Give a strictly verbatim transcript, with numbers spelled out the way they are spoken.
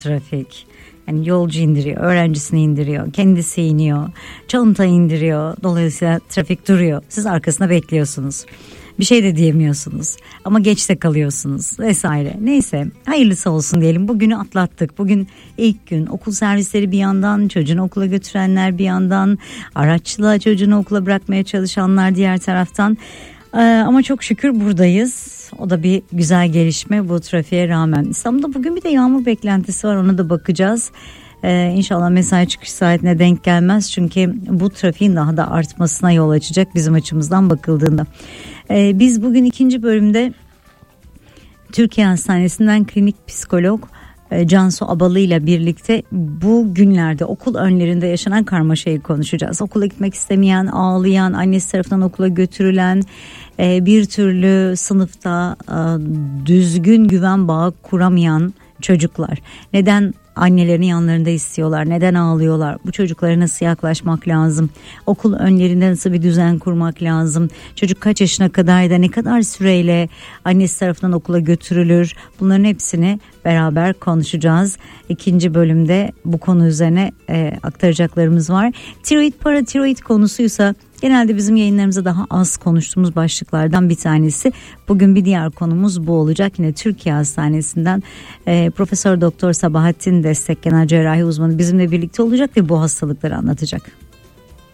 trafik. Yani yolcu indiriyor, öğrencisini indiriyor, kendisi iniyor, çanta indiriyor. Dolayısıyla trafik duruyor. Siz arkasında bekliyorsunuz. Bir şey de diyemiyorsunuz ama geç de kalıyorsunuz vesaire. Neyse, hayırlısı olsun diyelim. Bugünü atlattık. Bugün ilk gün, okul servisleri bir yandan, çocuğunu okula götürenler bir yandan, araçla çocuğunu okula bırakmaya çalışanlar diğer taraftan. Ee, ama çok şükür buradayız. O da bir güzel gelişme bu trafiğe rağmen. İstanbul'da bugün bir de yağmur beklentisi var, ona da bakacağız. Ee, İnşallah mesai çıkış saatine denk gelmez, çünkü bu trafiğin daha da artmasına yol açacak bizim açımızdan bakıldığında. Ee, biz bugün ikinci bölümde Türkiye Hastanesi'nden klinik psikolog e, Cansu Abalı ile birlikte bu günlerde okul önlerinde yaşanan karmaşayı konuşacağız. Okula gitmek istemeyen, ağlayan, annesi tarafından okula götürülen, e, bir türlü sınıfta e, düzgün güven bağı kuramayan çocuklar. Neden annelerini yanlarında istiyorlar? Neden ağlıyorlar? Bu çocuklara nasıl yaklaşmak lazım? Okul önlerinde nasıl bir düzen kurmak lazım? Çocuk kaç yaşına kadar da ne kadar süreyle annesi tarafından okula götürülür? Bunların hepsini beraber konuşacağız. İkinci bölümde bu konu üzerine e, aktaracaklarımız var. Tiroid, paratiroid konusuysa genelde bizim yayınlarımızda daha az konuştuğumuz başlıklardan bir tanesi. Bugün bir diğer konumuz bu olacak. Yine Türkiye Hastanesi'nden e, Profesör Doktor Sabahattin Destek, genel cerrahi uzmanı bizimle birlikte olacak ve bu hastalıkları anlatacak.